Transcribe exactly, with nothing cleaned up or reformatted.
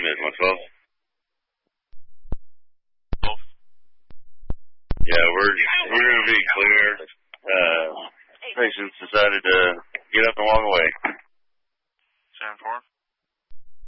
transmit, one twelve. Yeah, we're we're gonna be clear. Uh, patients decided to get up and walk away. Seven four.